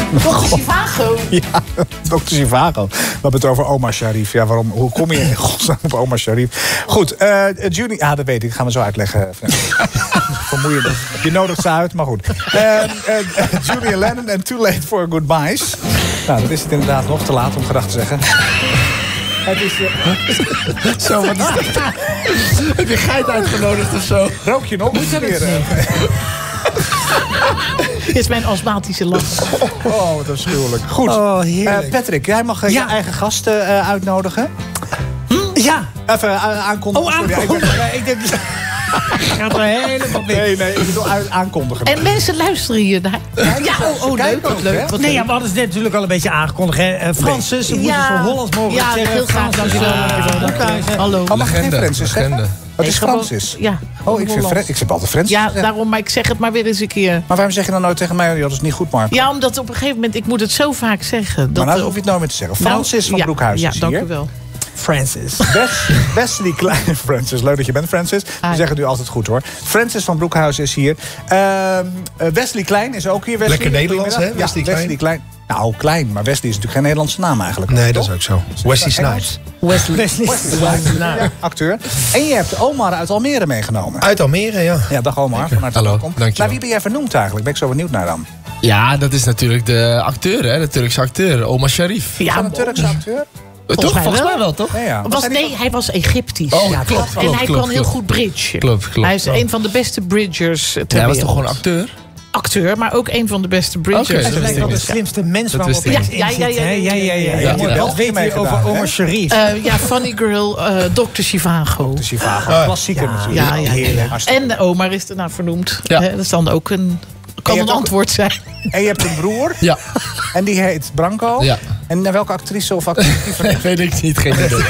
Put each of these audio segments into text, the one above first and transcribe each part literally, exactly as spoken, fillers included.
dokter Zhivago. Ja, dokter Zhivago. We hebben het over oma Sharif. Ja, waarom, hoe kom je in godsnaam op oma Sharif? Goed, uh, Julie... Ja, dat weet ik. Dat gaan we zo uitleggen. Vermoeiend. Je nodigt ze uit, maar goed. Uh, uh, Julia Lennon en Too Late for Goodbyes. Nou, dat is het inderdaad nog te laat om gedag te zeggen. Het is... Uh... Zo, wat is dat? Heb je geit uitgenodigd of zo? Rook je nog? Moet Dit is mijn astmatische last. Oh, wat afschuwelijk. Goed. Oh, uh, Patrick, jij mag uh, ja. je eigen gasten uh, uitnodigen. Hm? Ja. Even uh, aankondigen. Oh, aankondigen. Ja, ik denk... Gaat er helemaal mee. Nee, nee, ik bedoel aankondigen. En mensen luisteren hier naar. Ja, ja oh, oh leuk, wat leuk. Wat nee, ja, we hadden het net natuurlijk al een beetje aangekondigd. Hè. Uh, Francis, ze nee. moeten ja. zo Hollands mogelijk ja, zeggen. heel graag. Dankjewel. Hallo. Oh, mag geen Francis zeggen? Het is Francis. Ja. Oh, ik, vind Fran- ik heb altijd Francis. Ja, daarom, maar ik zeg het maar weer eens een keer. Maar waarom zeg je dan nooit tegen mij, oh, dat is niet goed, Marco? Ja, omdat op een gegeven moment, ik moet het zo vaak zeggen. Dat maar nou hoef je het nooit meer te zeggen. Francis nou, van ja, Broekhuis ja, is hier. Ja, dank u wel. Francis. Wes, Wesley Klein. Francis, leuk dat je bent, Francis. We zeggen het nu altijd goed, hoor. Francis van Broekhuis is hier. Uh, Wesley Klein is ook hier. Wesley, lekker Nederlands, hè? Wesley, ja, Klein. Wesley Klein. Nou, klein, maar Wesley is natuurlijk geen Nederlandse naam eigenlijk. Nee, toch? dat is ook zo. Wesley Snipes. Wesley, Wesley. Wesley. Ja, acteur. En je hebt Omar uit Almere meegenomen. Uit Almere, ja. Ja, dag Omar. Hallo, dankjewel. Naar wie ben jij vernoemd eigenlijk? Ben ik zo benieuwd naar dan. Ja, dat is natuurlijk de acteur, hè? De Turkse acteur, Omar Sharif. Ja, een Turkse acteur? Volgens, toch? Volgens mij wel, toch? Ja, ja. Was, nee, hij was Egyptisch. Oh, ja, klopt, en klopt, hij klopt, kan heel klopt. goed bridge. Klopt, klopt. Hij is een van de beste bridgers ter ja, hij was wereld. toch gewoon acteur? Acteur, maar ook een van de beste bridgers. Okay, hij is wel de slimste mens waar we op ja, ja, ja, ja, ja, ja, ja, ja. ja. Wat weet je over Omar Sharif? Uh, ja, Funny Girl, uh, dokter Zhivago. dokter Zhivago, oh, klassieker ja, natuurlijk. Ja, ja, ja, ja. En Omar is ernaar vernoemd. Ja. Uh, dat is dan ook een... Kan een antwoord zijn. En je hebt een broer. Ja. En die heet Branko. Ja. En naar welke actrice of actrice? Weet ik niet, geen idee.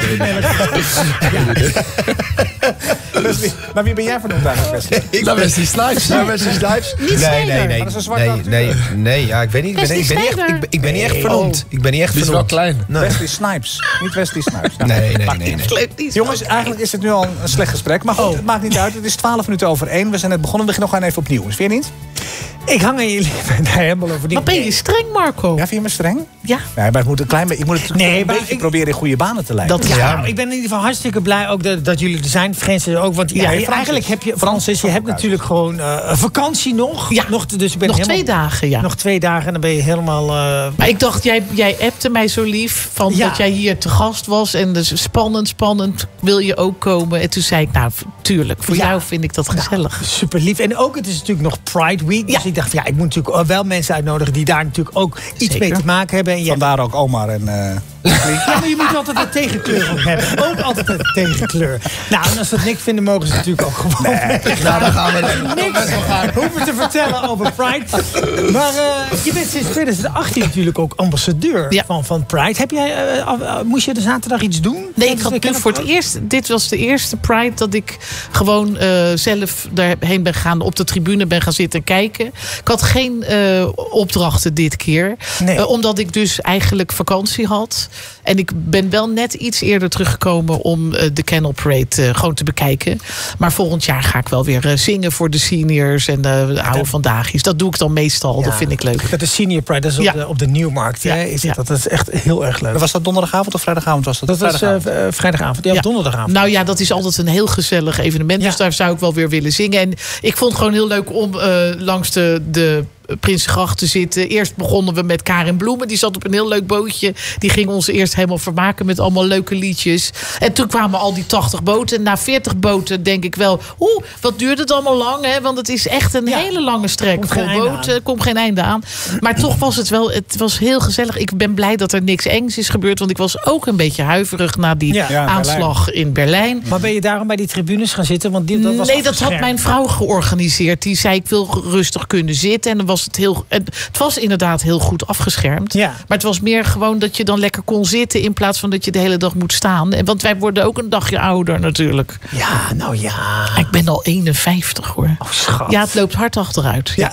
Wesley, naar wie ben jij vernoemd eigenlijk, Wesley? Ik ben Wesley Snipes. Ja, Wesley Snipes? Niet nee, nee, nee. Dat is een zwarte nee, acteur. nee, nee, ja, ik weet niet. Ik ben, ik ben niet echt, ik ben, ik ben niet echt vernoemd. Ik ben niet echt Die is wel vernoemd. klein. Nee. Wesley Snipes. Niet Wesley Snipes. Nou, nee, nee, nee. nee, nee. Jongens, eigenlijk is het nu al een slecht gesprek. Maar goed, oh. het maakt niet uit. Het is twaalf minuten over één. We zijn net begonnen. We beginnen nog gewoon even opnieuw. Vind je niet? Ik hang aan jullie helemaal over die... Maar ben je streng, Marco? Ja, vind je me streng? Ja. Nee, maar ik moet, een klein, ik moet het nee, een beetje ik, proberen in goede banen te leiden. Dat, ja, ja. Ik ben in ieder geval hartstikke blij ook dat, dat jullie er zijn. Francis ook. Want ja, ja, eigenlijk heb je, Francis, je hebt natuurlijk gewoon uh, vakantie nog. Ja, nog, dus ik ben nog helemaal, twee dagen, ja. Nog twee dagen en dan ben je helemaal... Uh, maar ik dacht, jij, jij appte mij zo lief van ja. dat jij hier te gast was. En dus spannend, spannend, wil je ook komen? En toen zei ik, nou, tuurlijk, voor ja. jou vind ik dat gezellig. Nou, super lief. En ook, het is natuurlijk nog Pride Week. Dus ja. ik dacht, ja, ik moet natuurlijk wel mensen uitnodigen die daar natuurlijk ook iets Zeker. mee te maken hebben. En Vandaar ook Omar en... Uh... Ja, maar je moet altijd een tegenkleur ook hebben. Ook altijd een tegenkleur. Nou, en als ze het niks vinden, mogen ze natuurlijk ook gewoon... Nee, nou, dan gaan we er niks hoeven te vertellen over Pride. Maar uh, je bent sinds twintig achttien natuurlijk ook ambassadeur ja. van, van Pride. Heb jij, uh, uh, moest je de zaterdag iets doen? Nee, ik had nu voor het eerst... Dit was de eerste Pride dat ik gewoon uh, zelf daarheen ben gaan... op de tribune ben gaan zitten kijken. Ik had geen uh, opdrachten dit keer. Nee. Uh, omdat ik dus eigenlijk vakantie had... En ik ben wel net iets eerder teruggekomen om uh, de Canal Parade uh, gewoon te bekijken. Maar volgend jaar ga ik wel weer uh, zingen voor de seniors en uh, de oude vandaagjes. Dat doe ik dan meestal, ja, dat vind ik leuk. Dat is Senior Pride, dat is op, ja. de, op de Nieuwmarkt. Ja. Is het, ja. Dat is echt heel erg leuk. Was dat donderdagavond of vrijdagavond? Was dat dat was uh, vrijdagavond, ja, ja. donderdagavond. Nou ja, dat is altijd een heel gezellig evenement. Ja. Dus daar zou ik wel weer willen zingen. En ik vond het gewoon heel leuk om uh, langs de... de Prinsengracht te zitten. Eerst begonnen we met Karin Bloemen. Die zat op een heel leuk bootje. Die ging ons eerst helemaal vermaken met allemaal leuke liedjes. En toen kwamen al die tachtig boten. En na veertig boten denk ik wel... Oeh, wat duurt het allemaal lang, hè? Want het is echt een ja. hele lange strek. Vol boten, komt geen einde aan. Maar toch was het wel... Het was heel gezellig. Ik ben blij dat er niks engs is gebeurd. Want ik was ook een beetje huiverig na die ja. Ja, aanslag Berlijn. in Berlijn. Maar ben je daarom bij die tribunes gaan zitten? Want die, dat was nee, dat had mijn vrouw georganiseerd. Die zei, ik wil rustig kunnen zitten. En dan was het heel... Het was inderdaad heel goed afgeschermd. Ja. Maar het was meer gewoon dat je dan lekker kon zitten... in plaats van dat je de hele dag moet staan. Want wij worden ook een dagje ouder natuurlijk. Ja, nou ja. Ik ben al eenenvijftig hoor. Oh, schat. Ja, het loopt hard achteruit. Ja.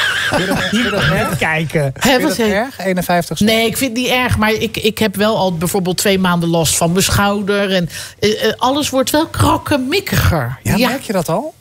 Ja. Kijken. Vind je dat erg? eenenvijftig? Nee, ik vind het niet erg. Maar ik, ik heb wel al bijvoorbeeld twee maanden last van mijn schouder. En uh, alles wordt wel krakkemikkiger. Ja, ja, merk je dat al?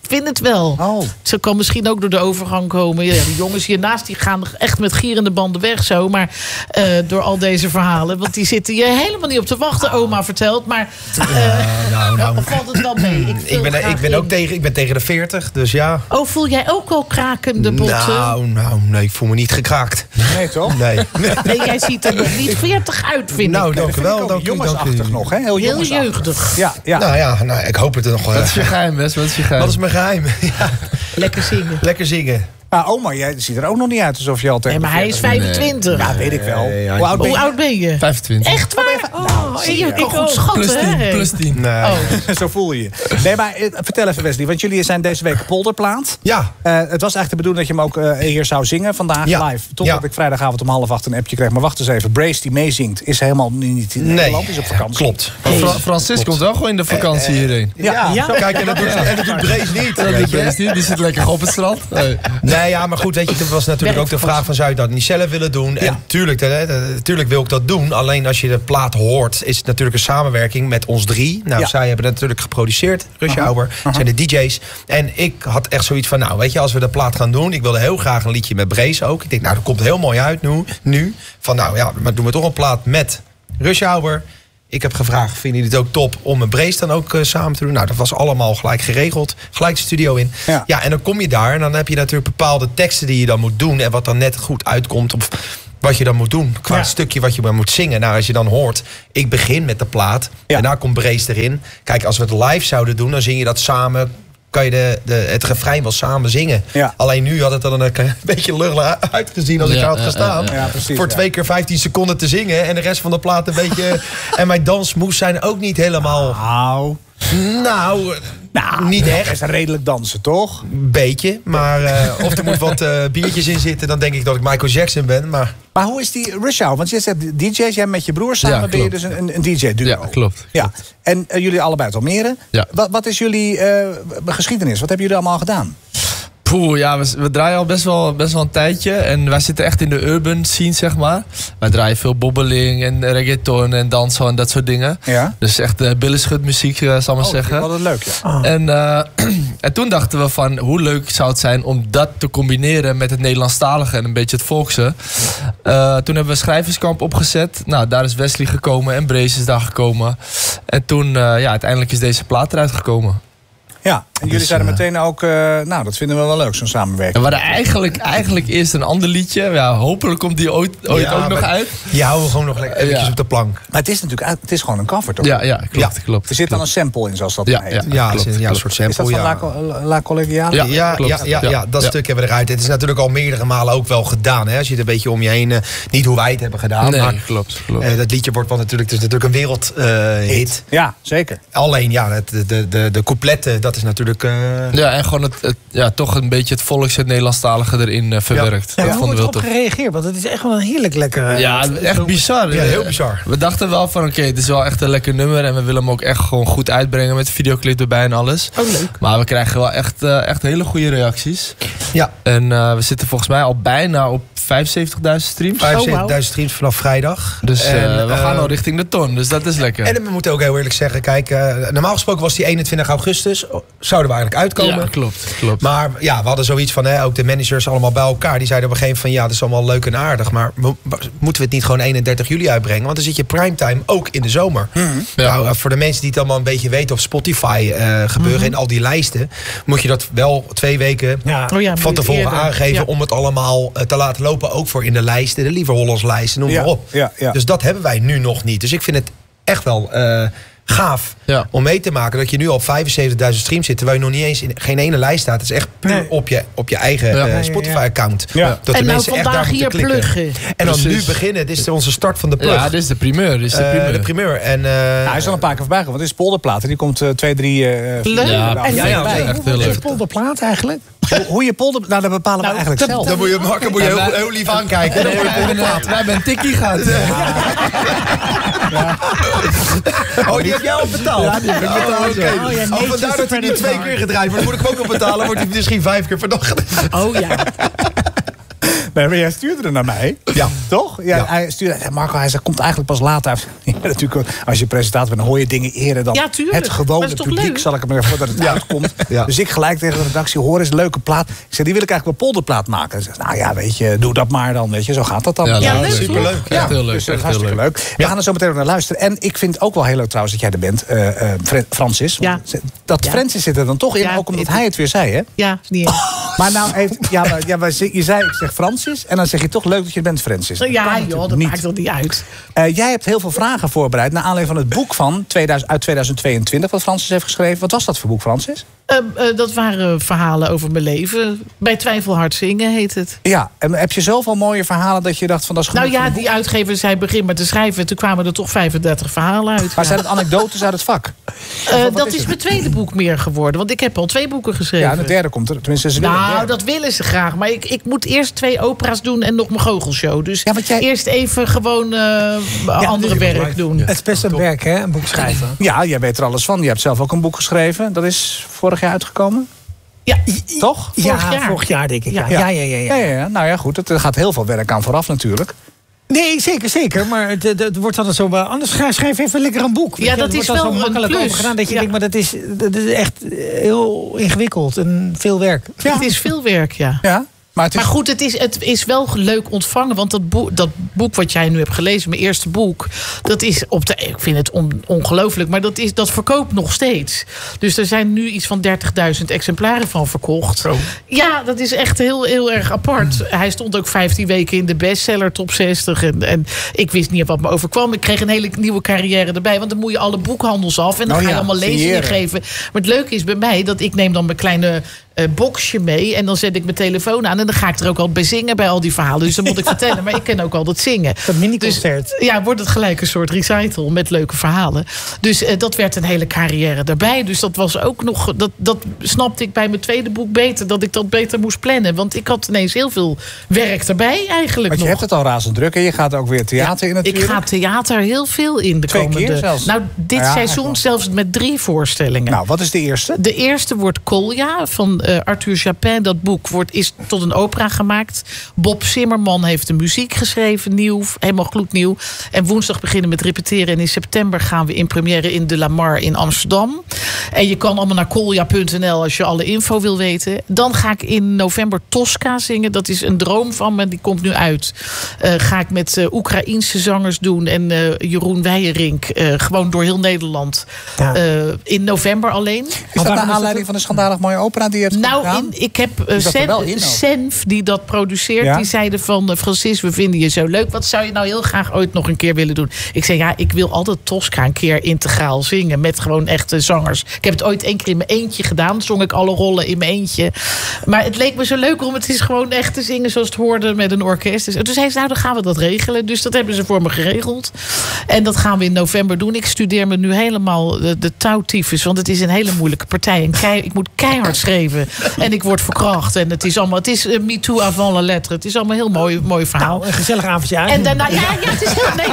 vind het wel. Oh. Ze kan misschien ook door de overgang komen. Ja, de jongens hiernaast die gaan echt met gierende banden weg zo. Maar uh, door al deze verhalen. Want die zitten hier helemaal niet op te wachten, oma vertelt. Maar uh, nou, nou. valt het wel mee? Ik, ik ben, ik ben ook tegen, ik ben tegen de veertig, dus ja. Oh, voel jij ook al krakende botten? Nou, nou, nee, ik voel me niet gekraakt. Nee, toch? Nee. Nee, jij ziet er nog niet veertig uit, vind nou, ik. dank u wel. Dank jongensachtig nog, hè? Heel, Heel jeugdig. Ja, ja. Nou ja, nou, ik hoop het er nog wel. Wat is je geheim, Wes? Wat is je geheim? Wat is mijn geheim? Ja. Lekker zingen. Lekker zingen. Maar oma, jij ziet er ook nog niet uit alsof je al tegen Nee, maar hij is vijfentwintig. Ja, weet ik wel. Nee, ja. Hoe oud ben je? Hoe oud ben je? vijfentwintig. Echt waar? Oh, zie je, ik kan goed Plus schatten, tien, hè? plus tien. Nee. Oh. Zo voel je je. Nee, maar eh, vertel even Wesley, want jullie zijn deze week polderplaat. Ja. Uh, het was eigenlijk de bedoeling dat je hem ook uh, hier zou zingen vandaag Ja. live. Totdat Ja. ik vrijdagavond om half acht een appje kreeg. Maar wacht eens even, Brace die meezingt is helemaal niet in Nee. Nederland, is op vakantie. Klopt. Maar Fra- Francis komt wel gewoon in de vakantie hierheen. Ja, Ja. Kijk, en dat doet, en dat doet Brace niet. Dat weet doet je. Brace niet, die zit lekker op het strand. Nee. Nee, ja, maar goed, weet je, er was natuurlijk ook de vraag van zou je dat niet zelf willen doen? En tuurlijk, hè, tuurlijk wil ik dat doen. Alleen als je de plaat hoort, is het natuurlijk een samenwerking met ons drie. Nou, Ja. zij hebben het natuurlijk geproduceerd, Rush Hour, zijn de D J's. En ik had echt zoiets van, nou, weet je, als we de plaat gaan doen, ik wilde heel graag een liedje met Brace ook. Ik denk, nou, dat komt heel mooi uit nu. nu. Van, nou ja, maar doen we toch een plaat met Rush Hour. Ik heb gevraagd, vinden jullie het ook top om een Brace dan ook uh, samen te doen? Nou, dat was allemaal gelijk geregeld. Gelijk de studio in. Ja. ja, en dan kom je daar en dan heb je natuurlijk bepaalde teksten die je dan moet doen. En wat dan net goed uitkomt of wat je dan moet doen. Qua Ja. stukje wat je maar moet zingen. Nou, als je dan hoort, ik begin met de plaat. Ja. En daar komt Brace erin. Kijk, als we het live zouden doen, dan zing je dat samen. Kan je de, de, het refrein wel samen zingen. Ja. Alleen nu had het er dan een klein beetje lullig uitgezien als ik Ja, er had ja, gestaan. ja, ja. Ja, precies, voor ja. twee keer vijftien seconden te zingen. En de rest van de plaat een beetje... En mijn dansmoves zijn ook niet helemaal... Nou, Nou, nou niet dat echt. is redelijk dansen, toch? Een beetje. Maar uh, of er moet wat uh, biertjes in zitten, dan denk ik dat ik Michael Jackson ben. Maar Maar hoe is die Rush Hour? Want je zegt D J's, jij met je broer samen Ja, ben je klopt. dus een, een D J-duo. Ja, klopt. Ja. En uh, jullie allebei uit Almere. Ja. Wat, wat is jullie uh, geschiedenis? Wat hebben jullie allemaal gedaan? Poeh, ja, we, we draaien al best wel, best wel een tijdje. En wij zitten echt in de urban scene, zeg maar. Wij draaien veel bobbeling en reggaeton en dancehall en dat soort dingen. Ja. Dus echt uh, billenschutmuziek, uh, zal ik maar Oh, zeggen. Wat een leuk, ja. En, uh, en toen dachten we van, hoe leuk zou het zijn om dat te combineren met het Nederlandstalige en een beetje het volkse. Uh, toen hebben we een schrijverskamp opgezet. Nou, daar is Wesley gekomen en Brace is daar gekomen. En toen, uh, ja, uiteindelijk is deze plaat eruit gekomen. Ja, en jullie Dus, zeiden uh, meteen ook, uh, nou, dat vinden we wel leuk, zo'n samenwerking. We hadden eigenlijk, eigenlijk eerst een ander liedje. Ja, hopelijk komt die ooit, ooit Ja, ook nog maar- uit. die houden we gewoon nog lekker eventjes Ja. op de plank. Maar het is natuurlijk, uit- het is gewoon een cover, toch? Ja, ja, klopt, Ja. klopt. Er zit dan een klopt. sample in, zoals dat Ja, dan heet. ja. Ja, klopt, is een, ja, een klopt. soort Is sample. dat van ja. La, La Collegiale? Ja. Ja, klopt. ja, ja, Ja. ja, dat Ja. stuk hebben we eruit. Het is natuurlijk al meerdere malen ook wel gedaan. Hè? Als je het een beetje om je heen... Uh, niet hoe wij het hebben gedaan. Nee, maar klopt, klopt. uh, dat liedje wordt wel natuurlijk... Het is natuurlijk een wereldhit. Uh, hit. Ja, zeker. Alleen, ja, het, de, de, de, de coupletten, dat is natuurlijk... Uh, Ja, en gewoon het, het, ja, toch een beetje het volks, het Nederlandstalige erin uh, verwerkt. Ja, Dat hoe vonden we wordt wel erop tof. gereageerd? Want het is echt wel een heerlijk lekker... eh, Ja, echt bizar. Ja, heel bizar. We dachten wel van, oké, het is wel echt een lekker nummer. En we willen hem ook echt gewoon goed uitbrengen met de videoclip erbij en alles. Oh, leuk. Maar we krijgen wel echt, uh, echt hele goede reacties. Ja, En uh, we zitten volgens mij al bijna op vijfenzeventigduizend streams. vijfenzeventigduizend streams vanaf vrijdag. Dus uh, En, we uh, gaan al richting de ton. Dus dat is lekker. En we moeten ook heel eerlijk zeggen, kijk, uh, normaal gesproken was die eenentwintig augustus, zouden we eigenlijk uitkomen. Ja, klopt, klopt. Maar ja, we hadden zoiets van, hè, ook de managers allemaal bij elkaar. Die zeiden op een gegeven moment van, ja, dat is allemaal leuk en aardig. Maar we, moeten we het niet gewoon eenendertig juli uitbrengen? Want dan zit je primetime ook in de zomer. Mm-hmm. Ja. Nou, voor de mensen die het allemaal een beetje weten op Spotify uh, gebeuren Mm-hmm. in al die lijsten, moet je dat wel twee weken Ja. Oh ja, van moet je tevoren eerder. aangeven Ja. om het allemaal uh, te laten lopen. Ook voor in de lijsten, de Lieve Hollands lijsten, noem Ja, maar op. ja, ja. Dus dat hebben wij nu nog niet. Dus ik vind het echt wel uh, gaaf Ja. om mee te maken dat je nu al op vijfenzeventigduizend streams zit, terwijl je nog niet eens in geen ene lijst staat. Het is echt puur Nee. op je, op je eigen Ja. uh, Ja, ja, ja. Spotify-account. Ja. Dat de En nou mensen echt daar vandaag moeten hier klikken. pluggen. En dan Precies. nu beginnen. Dit is onze start van de plug. Ja, dit is de primeur. Dit is de Uh, primeur. de primeur. En, uh, Nou, hij is al een paar keer voorbij gekomen. Want dit is polderplaten. Die komt uh, twee, drie... Uh, vier Leuk. Ja, dagen En ja, ja, ja, ja, echt hoe heel wordt leuk. je polderplaat eigenlijk? Hoe, hoe je polder... Nou, dat bepalen we Nou, eigenlijk dat- zelf. dan moet je Marco moet je heel, heel lief aankijken. Dan moet je polderplaat. Wij hebben een tikkie gehad. Oh, die heb jij al betaald? Ja, die heb ik betaald, Oh, oké. ja. Oh, ja, Oh, netjes vandaar dat hij niet twee keer gedraaid wordt. Dan moet ik hem ook nog betalen. Wordt hij misschien vijf keer per dag gedraaid. Oh ja. Maar jij stuurde er naar mij. Ja. Toch? Ja, Ja. Hij stuurde, Marco, hij zei, komt eigenlijk pas later. Ja, natuurlijk, als je presentator bent, dan hoor je dingen eerder dan Ja, tuurlijk. het gewone Maar is toch publiek. leuk? Zal ik hem even voordat het Ja. uitkomt. Ja. Dus ik gelijk tegen de redactie, hoor eens, leuke plaat. Ik zeg, die wil ik eigenlijk wel polderplaat maken. Ze zegt, nou ja, weet je, doe dat maar dan. Weet je, zo gaat dat dan. Ja, Ja, leuk. leuk, Superleuk. toch? Echt heel leuk. Dus dat Echt is heel hartstikke leuk. leuk. We gaan er zo meteen ook naar luisteren. En ik vind het ook wel heel leuk trouwens dat jij er bent, uh, uh, Fran- Francis. Ja. Want Dat Ja. Francis zit er dan toch in, Ja, ook omdat ik- hij het weer zei, hè? Ja, is niet erg. Maar nou, heeft, ja, maar, ja, maar je zei, ik zeg Francis. En dan zeg je toch leuk dat je bent, Francis. Dat Ja, kan joh, natuurlijk dat niet. maakt toch niet uit. Uh, jij hebt heel veel vragen voorbereid naar aanleiding van het boek van tweeduizend, uit tweeduizend tweeëntwintig... wat Francis heeft geschreven. Wat was dat voor boek, Francis? Uh, uh, dat waren verhalen over mijn leven. Bij Twijfel hard zingen heet het. Ja, en heb je zoveel mooie verhalen dat je dacht van dat is genoeg Nou ja, voor een die uitgever zei begin maar te schrijven. Toen kwamen er toch vijfendertig verhalen uit. boek? Maar Ja. zijn het anekdotes uit het vak? Uh, Wat dat is is het? mijn tweede boek meer geworden. Want ik heb al twee boeken geschreven. Ja, en de derde komt er. Tenminste, ze willen een Nou, derde. dat willen ze graag. Maar ik, ik moet eerst twee opera's doen en nog mijn goochelshow. Dus Ja, want jij- eerst even gewoon uh, andere dus- werk doen. Het is best een werk, hè, een boek schrijven. Ja, jij weet er alles van. Je hebt zelf ook een boek geschreven. Dat is vorig jaar uitgekomen. Ja, Toch? Ja, Vorig jaar. vorig jaar denk ik. Ja, Ja. ja, ja. ja, ja. Ja, ja, ja. Nou ja, goed. Er gaat heel veel werk aan vooraf natuurlijk. Nee, zeker, zeker. Maar het, het, het wordt altijd zo... uh, Anders schrijf, schrijf even lekker een boek. weet Ja, je. dat Het is wordt dan wel zo een makkelijk plus. over gedaan dat je Ja. denkt, maar dat is, dat is echt heel ingewikkeld en veel werk. Het is veel werk, ja. Ja. Maar het is... Maar goed, het is, het is wel leuk ontvangen. Want dat boek, dat boek wat jij nu hebt gelezen, mijn eerste boek... dat is op de... Ik vind het on, ongelooflijk, maar dat, is, dat verkoopt nog steeds. Dus er zijn nu iets van dertigduizend exemplaren van verkocht. Zo. Ja, dat is echt heel, heel erg apart. Hij stond ook vijftien weken in de bestseller top zestig. En, en ik wist niet wat me overkwam. Ik kreeg een hele nieuwe carrière erbij. Want dan moet je alle boekhandels af. En dan Oh ga je ja, allemaal lezingen signeren. geven. Maar het leuke is bij mij dat ik neem dan mijn kleine... Uh, boxje mee en dan zet ik mijn telefoon aan... en dan ga ik er ook al bij zingen bij al die verhalen. Dus dan moet ik vertellen, maar ik ken ook al dat zingen. Dat mini-concert. Dus, ja, wordt het gelijk een soort recital met leuke verhalen. Dus uh, dat werd een hele carrière daarbij. Dus dat was ook nog... Dat, dat snapte ik bij mijn tweede boek beter... dat ik dat beter moest plannen. Want ik had ineens heel veel werk erbij eigenlijk Want je nog. hebt het al razend druk en je gaat ook weer theater in Ik natuurlijk. ga theater heel veel in de Twee komende... keer zelfs? Nou, dit Nou ja, seizoen eigenlijk zelfs met drie voorstellingen. Nou, wat is de eerste? De eerste wordt Kolja van uh, Arthur Japin. Dat boek wordt, is tot een opera gemaakt. Bob Zimmerman heeft de muziek geschreven. Nieuw, helemaal gloednieuw. En woensdag beginnen met repeteren. En in september gaan we in première in de Lamar in Amsterdam. En je kan allemaal naar kolja punt n l als je alle info wil weten. Dan ga ik in november Tosca zingen. Dat is een droom van me. Die komt nu uit. Uh, ga ik met uh, Oekraïense zangers doen. En uh, Jeroen Weijerink. Uh, gewoon door heel Nederland. Ja. Uh, in november alleen. Is dat naar aanleiding van de schandalig mooie opera die je hebt Nou, gedaan? in, ik heb uh, Die zat er wel in ook. Senf, die dat produceert, Ja? die zeiden van... Uh, Francis, we vinden je zo leuk. Wat zou je nou heel graag ooit nog een keer willen doen? Ik zei, ja, ik wil altijd Tosca een keer integraal zingen... met gewoon echte zangers. Ik heb het ooit één keer in mijn eentje gedaan. Zong ik alle rollen in mijn eentje. Maar het leek me zo leuk om het is gewoon echt te zingen... zoals het hoorde met een orkest. Dus toen zei ze, nou, dan gaan we dat regelen. Dus dat hebben ze voor me geregeld. En dat gaan we in november doen. Ik studeer me nu helemaal de, de touwtyfus... want het is een hele moeilijke partij. En kei, ik moet keihard schrijven. En ik word verkracht. En het is allemaal, het is uh, Me Too avant la lettre. Het is allemaal een heel mooi, mooi verhaal. Nou, een gezellig avondje uit. En daarna, ja, ja, het is heel... Nee,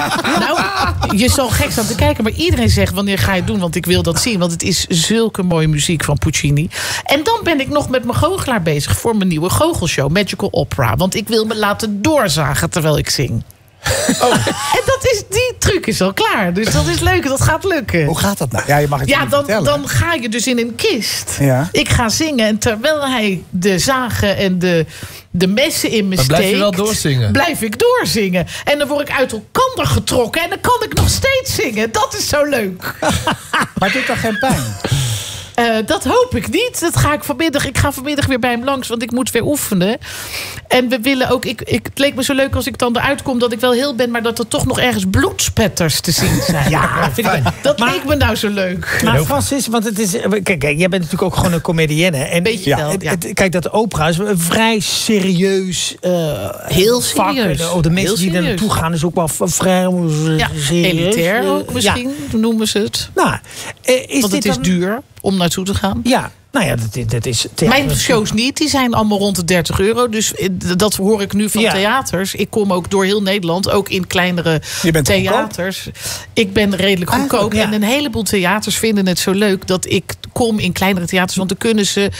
nou, je zal gek staan te kijken, maar iedereen zegt wanneer ga je het doen, want ik wil dat zien. Want het is zulke mooie muziek van Puccini. En dan ben ik nog met mijn goochelaar bezig voor mijn nieuwe goochelshow, Magical Opera. Want ik wil me laten doorzagen terwijl ik zing. Oh. En dat is, die truc is al klaar. Dus dat is leuk, dat gaat lukken. Hoe gaat dat nou? Ja, je mag het Ja, niet dan, vertellen. dan ga je dus in een kist. Ja. Ik ga zingen en terwijl hij de zagen en de, de messen in me Maar steekt... blijf je wel doorzingen? Blijf ik doorzingen. En dan word ik uit elkaar getrokken en dan kan ik nog steeds zingen. Dat is zo leuk. Maar het doet toch geen pijn? Uh, dat hoop ik niet. Dat ga ik vanmiddag. Ik ga vanmiddag weer bij hem langs, want ik moet weer oefenen. En we willen ook. Ik, ik, het leek me zo leuk als ik dan eruit kom dat ik wel heel ben, maar dat er toch nog ergens bloedspetters te zien zijn. Ja, vind ik. Dat Maar- leek me nou zo leuk. Maar Francis, want het is... Kijk, kijk, jij bent natuurlijk ook gewoon een comedienne. En Beetje ja, wel, het- ja. het- kijk, dat opera is een vrij serieus uh, Heel vak. serieus. En, oh, de mensen Heel die er serieus. naartoe gaan is ook wel v- vrij uh, Ja, serieus. elitair Uh, ook misschien, noemen ze het. Ja. Nou, uh, is Want dit het is dan- duur om naartoe te gaan. Ja, nou ja, dat, dat is... theater. Mijn shows niet, die zijn allemaal rond de dertig euro. Dus dat hoor ik nu van Ja. theaters. Ik kom ook door heel Nederland, ook in kleinere Je bent theaters. Ik ben redelijk goedkoop. Eigenlijk, ja. En een heleboel theaters vinden het zo leuk dat ik kom in kleinere theaters. Want dan kunnen ze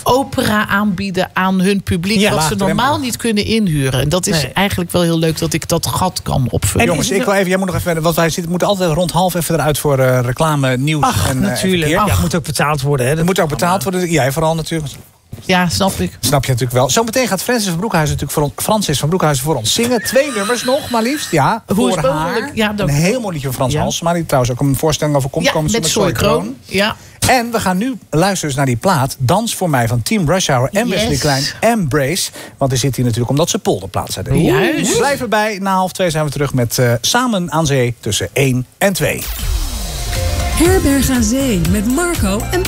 opera aanbieden aan hun publiek. Ja, wat ze laagdrempelig. normaal niet kunnen inhuren. En dat is Nee. eigenlijk wel heel leuk dat ik dat gat kan opvullen. En Jongens, is het ik wil even, jij moet nog even, want wij zitten, moeten altijd rond half even eruit voor uh, reclame, nieuws Ach, en uh, natuurlijk. verkeer. Ja, het moet ook betaald worden. Hè. Dat moet ook betaald worden. Jij vooral natuurlijk. Ja, snap ik. Snap je natuurlijk wel. Zometeen gaat Francis van Broekhuizen natuurlijk voor ons, Francis van Broekhuizen voor ons zingen. Twee nummers nog, maar liefst. Ja, Hoe is voor het haar. mogelijk? Ja, dank een u. heel mooi liedje van Frans Ja. Halsema, die trouwens ook een voorstelling over komt Ja, komen. met Zoe Kroon. Ja. En we gaan nu luisteren dus naar die plaat Dans voor mij van Team Rush Hour en Yes. Wesley Klein en Brace. Want die zit hier natuurlijk omdat ze polderplaat zijn. Juist. Blijf erbij. Na half twee zijn we terug met uh, Samen aan Zee tussen één en twee. Herberg aan Zee met Marco en